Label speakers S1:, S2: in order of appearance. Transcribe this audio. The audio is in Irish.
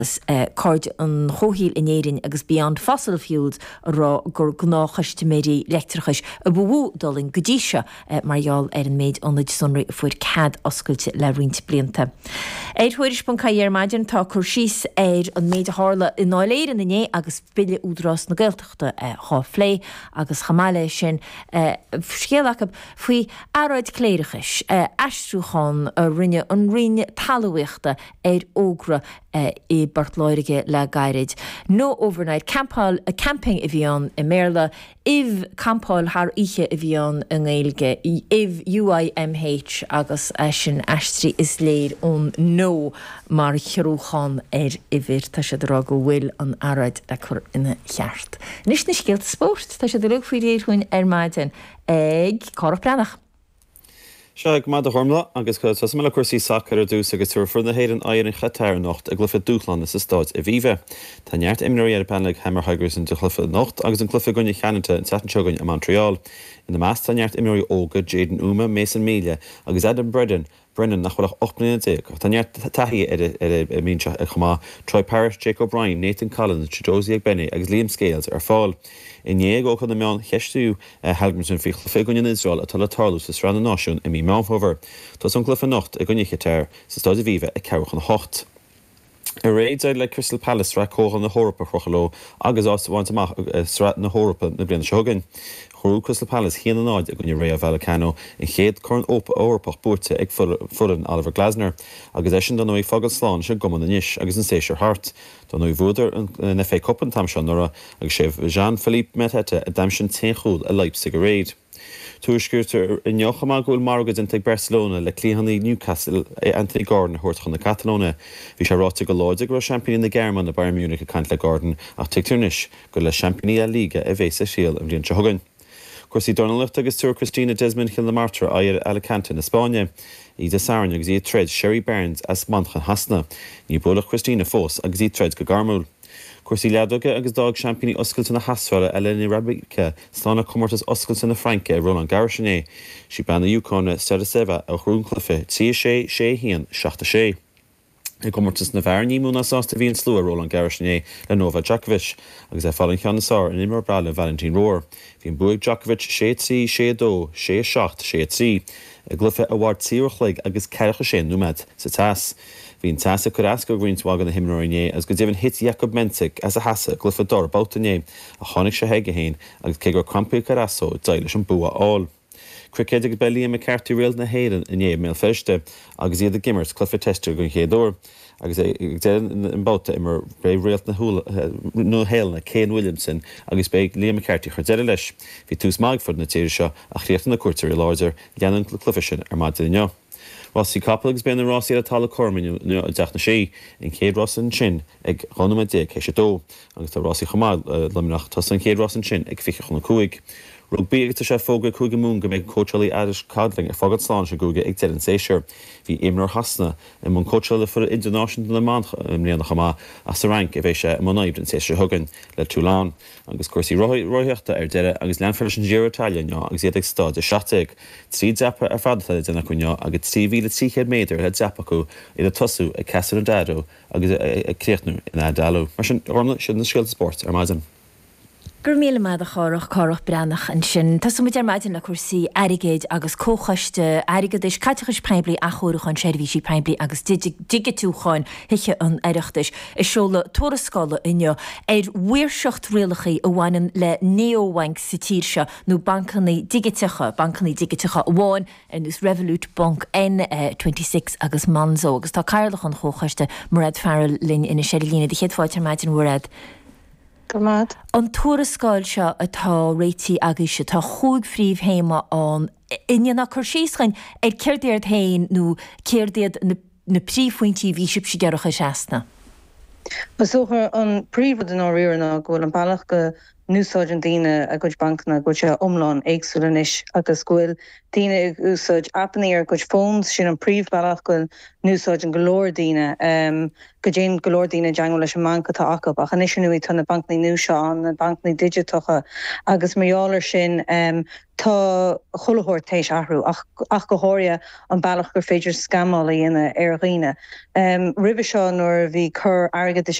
S1: card an chohíil in éirin agus beyond fossil fuels rá gur gnáchas méri elektrichas a bhú dolin godíise marall an méid onid sunri fuair cad oscailte le rint blianta. Éidhuiiris ban caiir maidin tá chursís an méid a hála in náléir in iné agus bille údrás na gailteachta há flé agus chamáile sin scéalach faoi áráid cléirichis astrúchan a rinne an rinne talhaíochta ógra I Bartloirige le gairid. No overnight camping a bhíon I Merla, if campáil haar ihe a bhíon an éilge, if UIMH agus sin astri is léir ón nó mar chirúchan ifir tá sé rá go bhfuil an áráid le chur ina cheart. Nis na scéalt sport, tá sé de lug faoi réirhuin maidin ag Carach Breanach.
S2: Seag mad a hormla agus go tas mala cuasí sacr a dús agus tuair na héir an air in chatáir nocht a glufa dúchlan is stáid a bhíve. Tá neart imnoí ar pennig Hammer Higers in de glufa nocht agus an glufa gunne cheannta in Satanseogain a Montreal. In de meas tá neart imnoí óga Jaden Uma, Mason Melia agus Adam Brennan nach chulach 8 minúte. Tá neart taí ar mínse a chumá Troy Parrish, Jake O'Brien, Nathan Collins, Josie Benny agus Liam Scales ar fáil. In éag ó chun meán cheistú Helgrimson fi chlufa in Israel a tal tarlú sa sran na náisiún I mí meánhover. Tás an glufa nocht a gunne chetéir sa stáid a bhíve a cewch an hocht. A réid le Crystal Palace ra cóchan na Hórapa chochaló agus ástahaint amach srat na Hórapa na bliana seogain. Chorú Crystal Palace hían an áid a gunne Rea Vallecano in chéad chun Órapach búirte ag furan Oliver Glasner agus sin don ag fagad sláán se goman na níis agus an séisiir hart. Don ag bhúdar an FA Cup an tamseán nora agus séh Jean-Philippe Metete a damsin 10 chúl a Leipzig a réid. Tuaisgurtar in Jochama goil margad in teag Barcelona le clíhannaí Newcastle Anthony Gordon thuirtchan na Catalóna. Bhí sé ráta go láide go championí na Gearman na Bayern Munich a cant le Gordon ach teictúnis go le championí a Liga a bhééis a síal an bhíonn se thugann. Cuasí Donald agus tuair Christina Desmond Hildemartra air Alicante na Spáine. Ida Saran agus iad tred Sherry Burns as Manchan Hasna. Ní bólach Christina Fós agus iad tred go Garmúl. Cuasí leadoga agus dag championí oscailte na Hasfara Eleni Rabica slána comórtas oscailte na Franca Roland Garrisné. Si banna Yukona Stedaseva a chrún clufe tí sé hían 76. I comórtas na bhar ní múna sásta bhíon slú a Roland Garrisné le Novak Djokovic agus fallin cheannasár in imar brala Valentin Rohr. Bhín buig Djokovic 6-2, 6-2, 6-7, 6-3. A glufa a bhhar tíorchlaig agus ceiricha sé númad sa tas. Bhín tas a Carrasco Greenswagan na himnoirné as go dtíobhann hit Jakob Menzik as a hasa glufa dor bautané a tháinig se heige héin agus cé gur Campo Carrasco dailes an bua áil. Cricket agus Liam McCarthy réal na héan in éag mé feiste agus iad a gimmers clufa tester gon chéadúir agus an bouta imar réalt na nó héalna Kane Williamson agus beag Liam McCarthy chuir deire leis. Bhí tús Magford na tíiri seo a chríochta na cuairtear I láidir leanan clufa sin ar maidin inniu. Rossí Coppelagus ben na Rossí a tala corminiú nu a deach na sé in céad Ross an sin ag chonam a dé chéise dó agus tá Rossí chomáil leminach tas an céad Ross an sin ag fiche chun na cuaig. Rugby agus sé fóga chuige mún go méid coachlaí Irish Codling a fágad slán se gúga ag dean séisiir. Bhí imnar hasna I mún coachla for International Le Mans mléana chamá as sa rank a bheith sé mnaibh an séisiir thugann le Toulon agus cuasí roiíochta ar deire agus leanfer an Giro Italia agus iad ag stád a seateig. Trí deapa ar fadata dena chunne agus 3,300 méidir le deapa acu iad a tosú a cear an dadó agus a cléichnú in a dalú. Mar sin ormla sin na sciil sport ar maidin.
S1: Gur míle maid a Carach Breanach an sin, Tás mu ar maidin na cuasaí airigéid agus cóchaiste airigad is caiiteachas peimblí a chóirúchan seirbhísí peimblí agus digiúcháin hiiche an aireachtais. Is seola tóirascála inne bhuiirseacht rialachaí a bhhainean le neohaink sa tíirse nó bancaní digitecha bháin in ús Revolut Bank N26 agus Manzo agus tá cairlach an cóchaiste Murad Farrell linn ina Shellyline de chéadfáid ar maidin Murad. An tuarascáil seo atá réití agus se tá chuig phríomh héime an inan na chuirsíoschain ag céirdéad hain nó céirdéad na príomhhaintí bhí sib si dearcha seasta.
S3: Ba sochar an príomh den áíarna gohfuil an bailach go núsáid an daine a goid bankna go se omláin éagsúlanis agus gofuil daine úsáid appaní ar goid fóns sin an príomhbealach goil núsáid an golóir daine go dé golóir daine deangáil leis an mancatá acu ach an isisiú tanna banknaí nú seán na banknaí digitocha agus marheálar sin tá cholathir tééis ahrú ach go háirithe an bailach gur féidir scamála dhéine ar riine. Ribh seo nuair bhí chur airgad